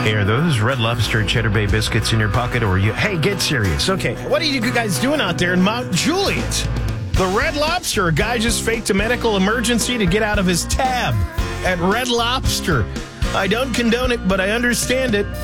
Hey, are those Red Lobster Cheddar Bay biscuits in your pocket, or you? Hey, get serious. Okay, what are you guys doing out there in Mount Juliet? The Red Lobster. A guy just faked a medical emergency to get out of his tab at Red Lobster. I don't condone it, but I understand it.